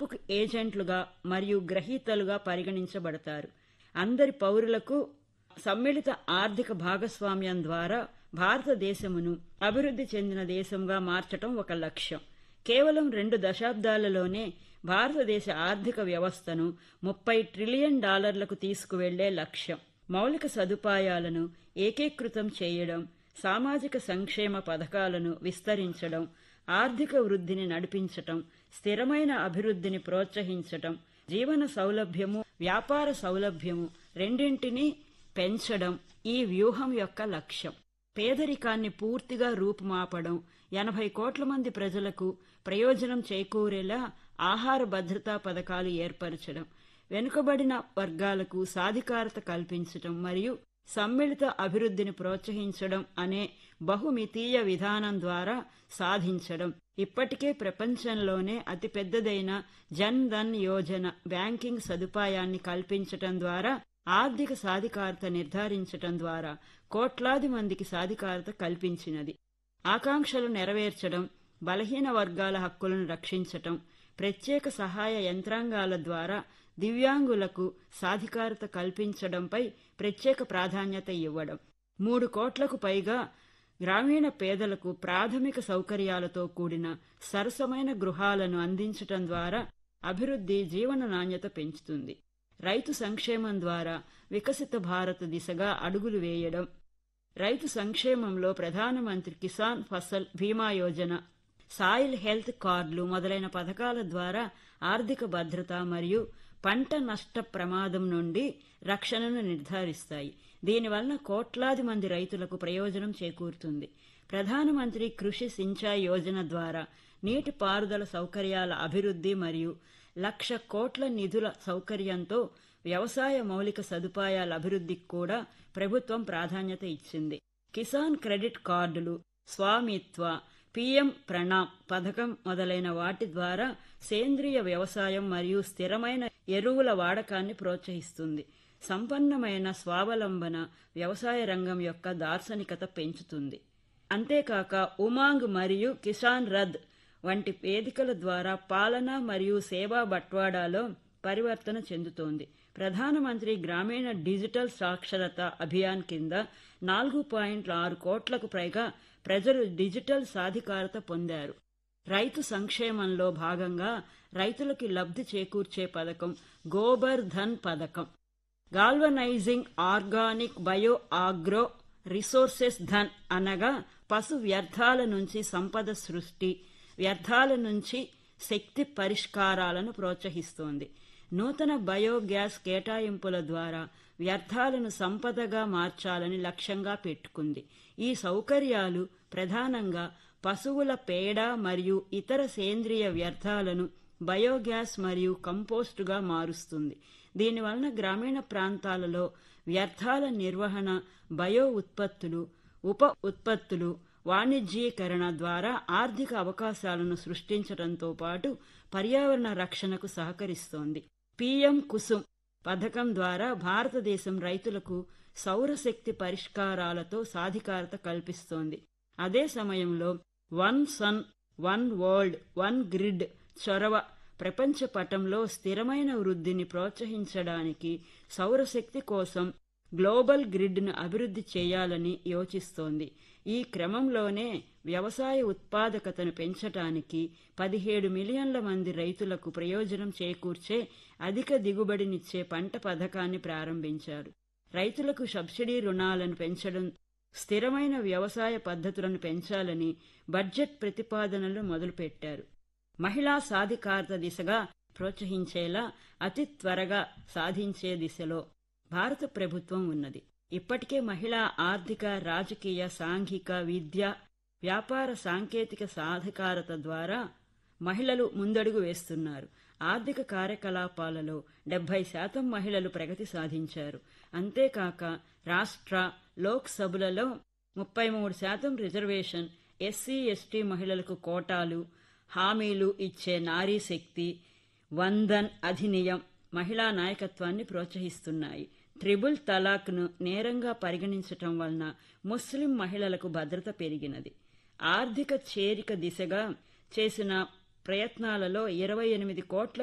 మార్పుకు ఏజెంట్లుగా మరియు గ్రహీతలుగా పరిగణించబడతారు. అందరి పౌరులకు సమ్మిళిత ఆర్థిక భాగస్వామ్యం ద్వారా భారతదేశమును అభివృద్ధి చెందిన దేశంగా మార్చటం ఒక లక్ష్యం. కేవలం 2 దశాబ్దాలలోనే భారతదేశ ఆర్థిక వ్యవస్థను $30 ట్రిలియన్ తీసుకువెళ్లే లక్ష్యం. మౌలిక సదుపాయాలను ఏకీకృతం చేయడం, సామాజిక సంక్షేమ పథకాలను విస్తరించడం, ఆర్థిక వృద్ధిని నడిపించటం, స్థిరమైన అభివృద్ధిని ప్రోత్సహించటం, జీవన సౌలభ్యము, వ్యాపార సౌలభ్యము రెండింటినీ పెంచడం ఈ వ్యూహం యొక్క లక్ష్యం. పేదరికాన్ని పూర్తిగా రూపుమాపడం, 80 కోట్ల మంది ప్రజలకు ప్రయోజనం చేకూరేలా ఆహార భద్రతా పథకాలు ఏర్పరచడం, వెనుకబడిన వర్గాలకు సాధికారత కల్పించడం మరియు సమ్మిళిత అభివృద్ధిని ప్రోత్సహించడం అనే బహుమితీయ విధానం ద్వారా సాధించడం. ఇప్పటికే ప్రపంచంలోనే అతిపెద్దదైన జన్ ధన్ యోజన బ్యాంకింగ్ సదుపాయాన్ని కల్పించటం ద్వారా ఆర్థిక సాధికారత నిర్ధారించటం ద్వారా కోట్లాది మందికి సాధికారత కల్పించినది. ఆకాంక్షలు నెరవేర్చడం, బలహీన వర్గాల హక్కులను రక్షించటం, ప్రత్యేక సహాయ యంత్రాంగాల ద్వారా దివ్యాంగులకు సాధికారత కల్పించడంపై ప్రత్యేక ప్రాధాన్యత ఇవ్వడం, 3 కోట్లకు పైగా గ్రామీణ పేదలకు ప్రాథమిక సౌకర్యాలతో కూడిన సరసమైన గృహాలను అందించటం ద్వారా అభివృద్ధి జీవన నాణ్యత పెంచుతుంది. రైతు సంక్షేమం ద్వారా వికసిత భారత దిశగా అడుగులు వేయడం, రైతు సంక్షేమంలో ప్రధానమంత్రి కిసాన్ ఫసల్ బీమా యోజన, సాయిల్ హెల్త్ కార్డులు మొదలైన పథకాల ద్వారా ఆర్థిక భద్రత మరియు పంట నష్ట ప్రమాదం నుండి రక్షణను నిర్ధారిస్తాయి. దీనివల్ల కోట్లాది మంది రైతులకు ప్రయోజనం చేకూరుతుంది. ప్రధానమంత్రి కృషి సించాయి యోజన ద్వారా నీటిపారుదల సౌకర్యాల అభివృద్ధి మరియు 1,00,000 కోట్ల నిధుల సౌకర్యంతో వ్యవసాయ మౌలిక సదుపాయాల అభివృద్ధికి కూడా ప్రభుత్వం ప్రాధాన్యత ఇచ్చింది. కిసాన్ క్రెడిట్ కార్డులు, స్వామిత్వ, పీఎం ప్రణామ్ పథకం మొదలైన వాటి ద్వారా సేంద్రియ వ్యవసాయం మరియు స్థిరమైన ఎరువుల వాడకాన్ని ప్రోత్సహిస్తుంది. సంపన్నమైన స్వావలంబన వ్యవసాయ రంగం యొక్క దార్శనికత పెంచుతుంది. అంతేకాక ఉమాంగ్ మరియు కిసాన్ రథ్ వంటి వేదికల ద్వారా పాలన మరియు సేవా బట్వాడాలో పరివర్తన చెందుతోంది. ప్రధానమంత్రి గ్రామీణ డిజిటల్ సాక్షరత అభియాన్ కింద 4.6 కోట్లకు పైగా ప్రజలు డిజిటల్ సాధికారత పొందారు. రైతు సంక్షేమంలో భాగంగా రైతులకు లబ్ధి చేకూర్చే పథకం గోబర్ ధన్ పథకం. Galvanising organic bio agro resources Dhan అనగా పశు వ్యర్థాల నుంచి సంపద సృష్టి, వ్యర్థాల నుంచి శక్తి పరిష్కారాలను ప్రోత్సహిస్తోంది. నూతన బయోగ్యాస్ కేటాయింపుల ద్వారా వ్యర్థాలను సంపదగా మార్చాలని లక్ష్యంగా పెట్టుకుంది. ఈ సౌకర్యాలు ప్రధానంగా పశువుల పేడ మరియు ఇతర సేంద్రియ వ్యర్థాలను బయోగ్యాస్ మరియు కంపోస్టుగా మారుస్తుంది. దీనివలన గ్రామీణ ప్రాంతాలలో వ్యర్థాల నిర్వహణ, బయో ఉత్పత్తులు, ఉప ఉత్పత్తులు వాణిజ్యీకరణ ద్వారా ఆర్థిక అవకాశాలను సృష్టించడంతో పాటు పర్యావరణ రక్షణకు సహకరిస్తోంది. పీఎం కుసుమ్ పథకం ద్వారా భారతదేశం రైతులకు సౌరశక్తి పరిష్కారాలతో సాధికారత కల్పిస్తోంది. అదే సమయంలో one sun, one world, one grid చొరవ ప్రపంచ పటంలో స్థిరమైన వృద్ధిని ప్రోత్సహించడానికి సౌరశక్తి కోసం గ్లోబల్ గ్రిడ్ను అభివృద్ధి చేయాలని యోచిస్తోంది. ఈ క్రమంలోనే వ్యవసాయ ఉత్పాదకతను పెంచటానికి 17 మిలియన్ల మంది రైతులకు ప్రయోజనం చేకూర్చే అధిక దిగుబడినిచ్చే పంట పథకాన్ని ప్రారంభించారు. రైతులకు సబ్సిడీ రుణాలను పెంచడం, స్థిరమైన వ్యవసాయ పద్ధతులను పెంచాలని బడ్జెట్ ప్రతిపాదనలు మొదలుపెట్టారు. మహిళా సాధికారత దిశగా ప్రోత్సహించేలా అతి త్వరగా సాధించే దిశలో భారత ప్రభుత్వం ఉన్నది. ఇప్పటికే మహిళా ఆర్థిక, రాజకీయ, సాంఘిక, విద్య, వ్యాపార, సాంకేతిక సాధికారత ద్వారా మహిళలు ముందడుగు వేస్తున్నారు. ఆర్థిక కార్యకలాపాలలో 70% మహిళలు ప్రగతి సాధించారు. అంతేకాక రాష్ట్ర, లోక్ సభలలో 33% రిజర్వేషన్, ఎస్సీ, ఎస్టీ మహిళలకు కోటాలు, హామీలు ఇచ్చే నారీ శక్తి, వందన్ అధినియం మహిళా నాయకత్వాన్ని ప్రోత్సహిస్తున్నాయి. ట్రిపుల్ తలాక్ను నేరంగా పరిగణించటం వలన ముస్లిం మహిళలకు భద్రత పెరిగినది. ఆర్థిక చేరిక దిశగా చేసిన ప్రయత్నాలలో 28 కోట్ల